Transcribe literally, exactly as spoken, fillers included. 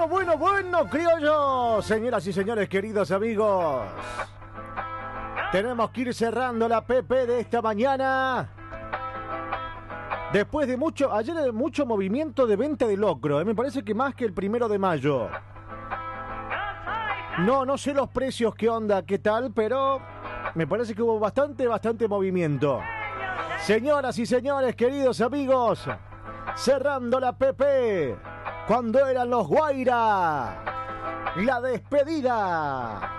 Bueno, bueno, bueno, criollos. Señoras y señores, queridos amigos, tenemos que ir cerrando la P P de esta mañana. Después de mucho, ayer de mucho movimiento de venta de locro, ¿eh? Me parece que más que el primero de mayo. No, no sé los precios, qué onda, qué tal, pero me parece que hubo bastante, bastante movimiento. Señoras y señores, queridos amigos, cerrando la P P, cuando eran los Guaira, la despedida.